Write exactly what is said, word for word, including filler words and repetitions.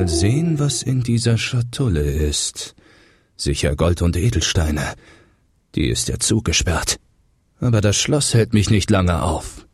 Mal sehen, was in dieser Schatulle ist. Sicher Gold und Edelsteine. Die ist ja zugesperrt. Aber das Schloss hält mich nicht lange auf.